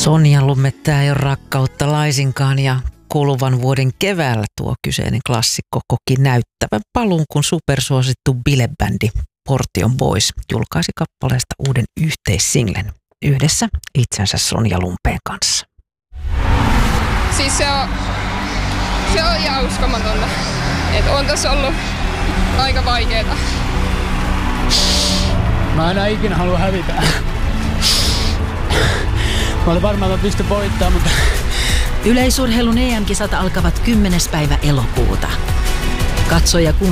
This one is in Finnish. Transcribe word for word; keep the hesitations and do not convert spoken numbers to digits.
Sonja Lumme-tää ei ole rakkautta laisinkaan ja kuluvan vuoden keväällä tuo kyseinen klassikko koki näyttävän paluun, kun supersuosittu bilebändi Portion Boys julkaisi kappaleesta uuden yhteissinglen yhdessä itsensä Sonja Lumpeen kanssa. Siis se on, se on ihan uskomatonta, että on tässä ollut aika vaikeeta. Mä enää ikinä halua hävitä. Mä olin varmaan, että mä pystyn voittamaan, mutta... Yleisurheilun E M-kisat alkavat kymmenes päivä elokuuta. Katso ja kuuntele